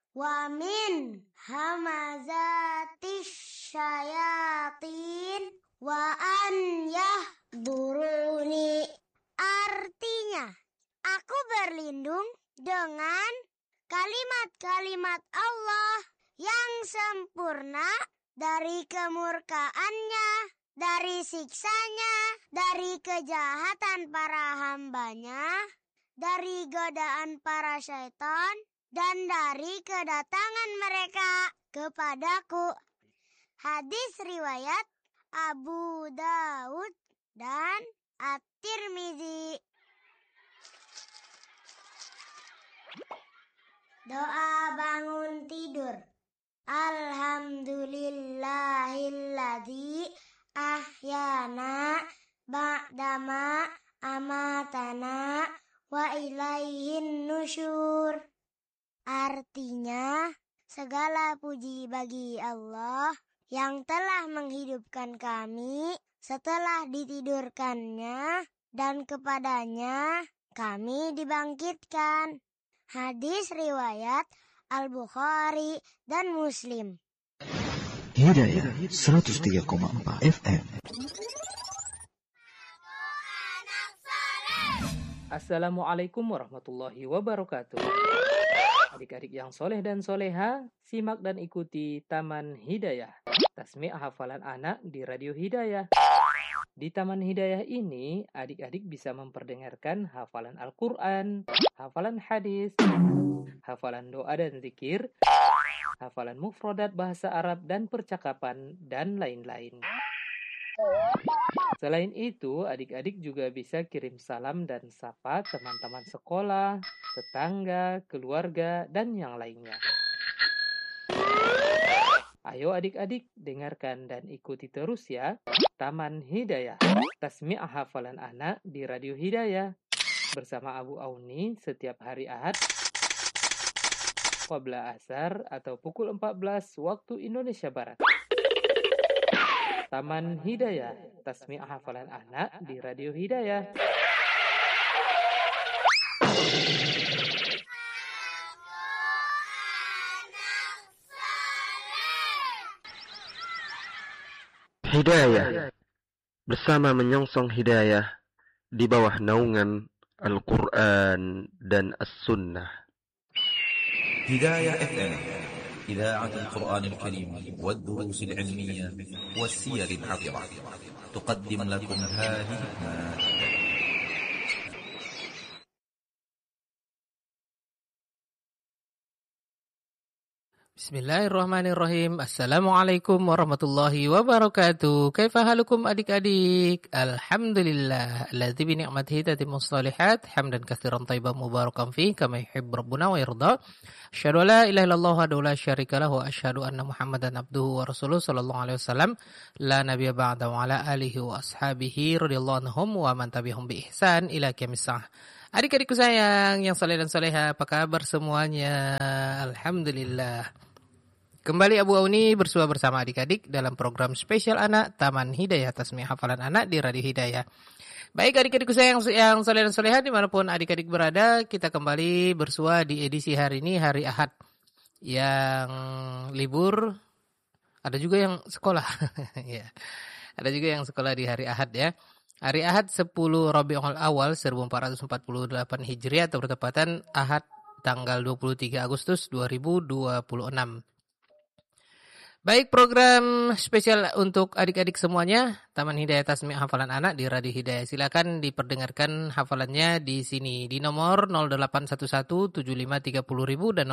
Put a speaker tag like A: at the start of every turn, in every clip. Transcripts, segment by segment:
A: wa min hamazatis syayatin wa an yahduruni. Artinya, aku berlindung dengan kalimat-kalimat Allah yang sempurna dari kemurkaannya, dari siksanya, dari kejahatan para hambanya, dari godaan para syaitan, dan dari kedatangan mereka kepadaku. Hadis riwayat Abu Daud dan At-Tirmizi. Doa bangun tidur. Alhamdulillahilladzi ahyana ba'dama amatana wa ilaihin nusyur. Artinya, segala puji bagi Allah yang telah menghidupkan kami setelah ditidurkannya, dan kepadanya kami dibangkitkan. Hadis riwayat Al-Bukhari dan Muslim.
B: Hidayah 103,4 FM.
C: Assalamualaikum warahmatullahi wabarakatuh. Adik-adik yang soleh dan soleha, simak dan ikuti Taman Hidayah, tasmi' hafalan anak di Radio Hidayah. Di Taman Hidayah ini, adik-adik bisa memperdengarkan hafalan Al-Quran, hafalan hadis, hafalan doa dan zikir, hafalan mufradat bahasa Arab dan percakapan, dan lain-lain. Selain itu, adik-adik juga bisa kirim salam dan sapa teman-teman sekolah, tetangga, keluarga, dan yang lainnya. Ayo adik-adik, dengarkan dan ikuti terus ya Taman Hidayah, tasmi' hafalan anak di Radio Hidayah. Bersama Abu Auni setiap hari Ahad, qabla asar atau pukul 14 waktu Indonesia Barat. Taman Hidayah, tasmi' hafalan anak di Radio Hidayah.
D: Hidayah, bersama menyongsong hidayah di bawah naungan Al-Quran dan As-Sunnah.
E: هداية FM إذاعة القرآن الكريم والدروس العلمية والسير العطرة تقدم لكم هذه المادة.
F: Bismillahirrahmanirrahim. Assalamualaikum warahmatullahi wabarakatuh. Kaifa halukum adik-adik? Alhamdulillah. Alladzi bi ni'matihi tatimmus shalihat. Hamdan katsiran thayyiban mubarakan fihi kama yuhibbu rabbuna wa yarda. Asyhadu an la ilaha illallah wa la syarika lahu wa asyhadu anna Muhammadan abduhu wa rasuluhu sallallahu alaihi wasallam. La nabiyya ba'da wa ala alihi wa ashabihi radhiyallahu anhum wa man tabi'ahum bi ihsan ila qiyamis saah. Adik-adikku sayang yang saleh dan saleha, apa kabar semuanya? Alhamdulillah. Kembali Abu Auni bersua bersama adik-adik dalam program spesial anak Taman Hidayah, tasmi' hafalan anak di Radio Hidayah. Baik adik-adikku sayang yang saleh dan saleha dimanapun adik-adik berada, kita kembali bersua di edisi hari ini, hari Ahad. Yang libur, ada juga yang sekolah. Ya. Ada juga yang sekolah di hari Ahad ya. Hari Ahad 10 Rabiul Awal 1448 Hijriah atau bertepatan Ahad tanggal 23 Agustus 2026. Baik, program spesial untuk adik-adik semuanya, Taman Hidayah Tasmi' Hafalan Anak di Radio Hidayah. Silakan diperdengarkan hafalannya di sini di nomor 08117530.000 dan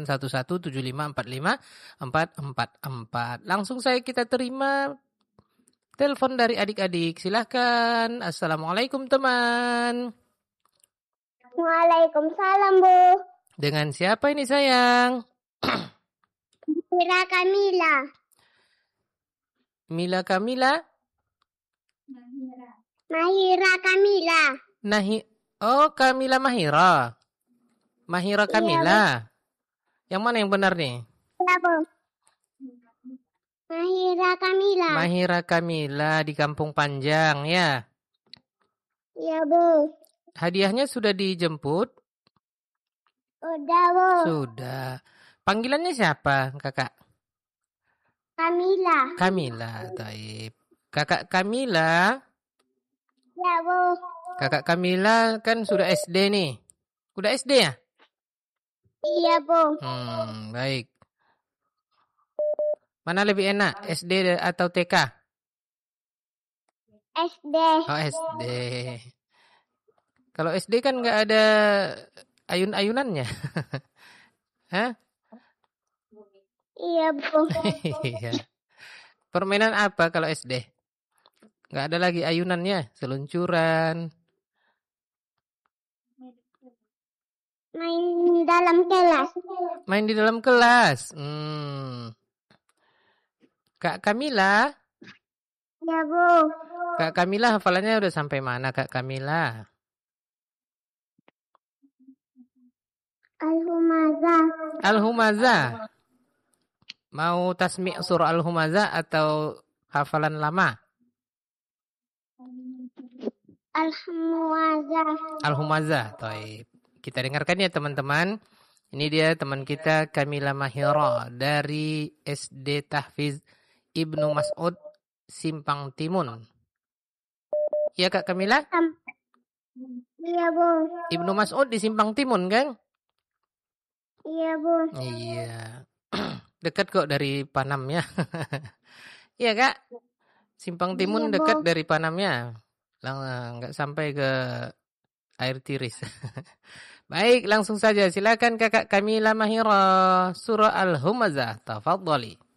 F: 0811754544. Langsung saya kita terima telepon dari adik-adik. Silakan. Assalamualaikum teman.
A: Waalaikumsalam, Bu.
F: Dengan siapa ini sayang?
A: Mira Kamila.
F: Mila Kamila?
A: Mahira Kamila.
F: Oh, Kamila Mahira. Mahira Kamila. Yang mana yang benar nih?
A: Ya, Bu. Mahira Kamila.
F: Mahira Kamila di Kampung Panjang ya.
A: Ya, Bu.
F: Hadiahnya sudah dijemput?
A: Udah, Bu.
F: Sudah. Panggilannya siapa, Kakak?
A: Kamila.
F: Kamila, taib. Kakak Kamila,
A: Ya, Bu.
F: Kakak Kamila kan sudah SD nih. Udah SD ya?
A: Iya, Bu.
F: Baik. Mana lebih enak, SD atau TK?
A: SD.
F: Oh, SD. Kalau SD kan nggak ada ayun-ayunannya. Hah?
A: Iya, Bu.
F: Iya. Permainan apa kalau SD? Nggak ada lagi ayunannya, seluncuran.
A: Main dalam kelas.
F: Main di dalam kelas. Kak Kamila,
A: Ya, Bu.
F: Kak Kamila hafalannya udah sampai mana, Kak Kamila?
A: Al-Humazah.
F: Al-Humazah. Mau tasmi' surah Al-Humazah atau hafalan lama?
A: Al-Humazah.
F: Al-Humazah. Taib. Kita dengarkan ya teman-teman. Ini dia teman kita Kamila Mahira dari SD Tahfiz Ibnu Mas'ud Simpang Timun. Iya Kak Kamila?
A: Iya, Bu.
F: Ibnu Mas'ud di Simpang Timun kan?
A: Iya, Bu.
F: Iya. Dekat kok dari Panamnya. Iya Kak? Simpang Timun
A: Iya,
F: dekat
A: Bu.
F: dari Panamnya. Nggak sampai ke air tiris. Baik, langsung saja. Silakan Kakak Kamila Mahira. Surah Al-Humazah. Tafadhali.